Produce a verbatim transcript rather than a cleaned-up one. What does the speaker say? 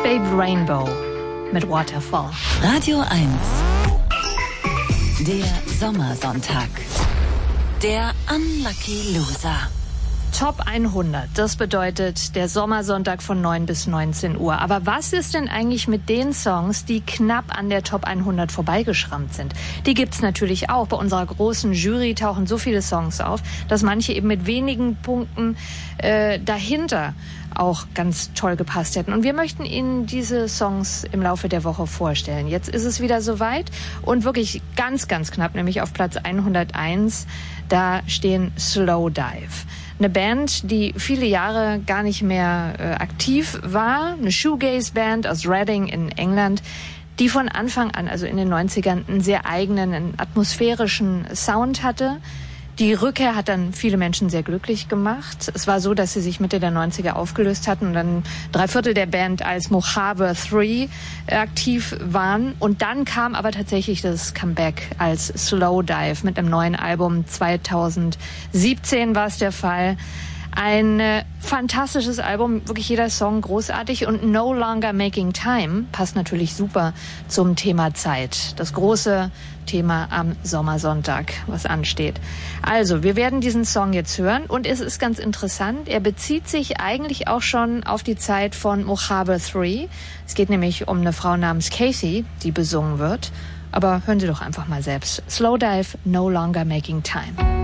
Babe Rainbow mit Waterfall. Radio eins. Der Sommersonntag. Der Unlucky Loser. Top hundert, das bedeutet der Sommersonntag von neun bis neunzehn Uhr. Aber was ist denn eigentlich mit den Songs, die knapp an der Top hundert vorbeigeschrammt sind? Die gibt's natürlich auch. Bei unserer großen Jury tauchen so viele Songs auf, dass manche eben mit wenigen Punkten äh, dahinter auch ganz toll gepasst hätten. Und wir möchten Ihnen diese Songs im Laufe der Woche vorstellen. Jetzt ist es wieder soweit und wirklich ganz, ganz knapp, nämlich auf Platz hunderteins, da stehen Slow Dive. Eine Band, die viele Jahre gar nicht mehr äh, aktiv war, eine Shoegaze-Band aus Reading in England, die von Anfang an, also in den neunzigern, einen sehr eigenen, einen atmosphärischen Sound hatte. Die Rückkehr hat dann viele Menschen sehr glücklich gemacht. Es war so, dass sie sich Mitte der neunziger aufgelöst hatten und dann drei Viertel der Band als Mojave drei aktiv waren. Und dann kam aber tatsächlich das Comeback als Slow Dive mit einem neuen Album. zweitausendsiebzehn war es der Fall. Ein äh, fantastisches Album, wirklich jeder Song großartig, und No Longer Making Time passt natürlich super zum Thema Zeit. Das große Thema am Sommersonntag, was ansteht. Also, wir werden diesen Song jetzt hören und es ist ganz interessant, er bezieht sich eigentlich auch schon auf die Zeit von Mojave drei. Es geht nämlich um eine Frau namens Casey, die besungen wird. Aber hören Sie doch einfach mal selbst. Slow Dive, No Longer Making Time.